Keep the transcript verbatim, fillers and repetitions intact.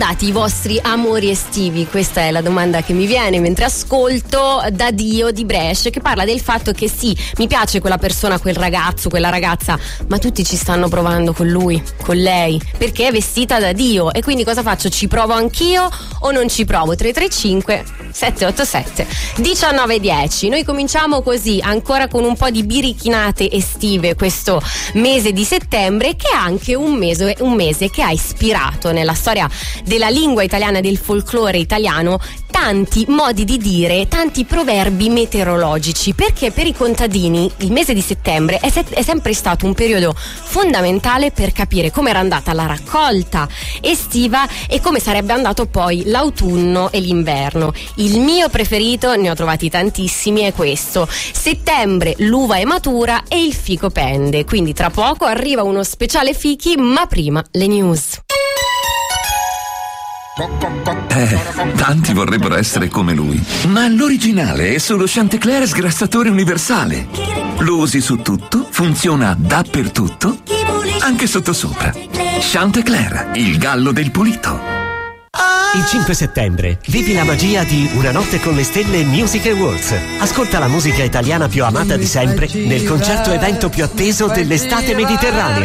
andati i vostri amori estivi? Questa è la domanda che mi viene mentre ascolto Da Dio di Brescia, che parla del fatto che sì, mi piace quella persona, quel ragazzo, quella ragazza, ma tutti ci stanno provando con lui, con lei, perché è vestita da Dio. E quindi cosa faccio? Ci provo anch'io o non ci provo? tre tre cinque sette otto sette diciannove dieci. Noi cominciamo così, ancora con un po' di birichinate estive questo mese di settembre, che è anche un mese, un mese che ha ispirato nella storia della lingua italiana e del folklore italiano tanti modi di dire, tanti proverbi meteorologici, perché per i contadini il mese di settembre è, se- è sempre stato un periodo fondamentale per capire come era andata la raccolta estiva e come sarebbe andato poi l'autunno e l'inverno. Il mio preferito, ne ho trovati tantissimi, è questo: settembre l'uva è matura e il fico pende. Quindi tra poco arriva uno speciale fichi, ma prima le news. Eh, tanti vorrebbero essere come lui, ma l'originale è solo Chantecler sgrassatore universale. Lo usi su tutto, funziona dappertutto, anche sottosopra. Chantecler, il gallo del pulito. Il cinque settembre vivi la magia di Una notte con le stelle Music Awards. Ascolta la musica italiana più amata di sempre nel concerto evento più atteso dell'estate mediterranea.